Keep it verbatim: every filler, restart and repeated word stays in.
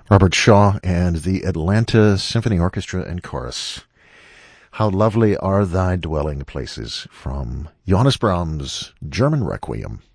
Robert Shaw and the Atlanta Symphony Orchestra and Chorus. How Lovely Are Thy Dwelling Places from Johannes Brahms' German Requiem.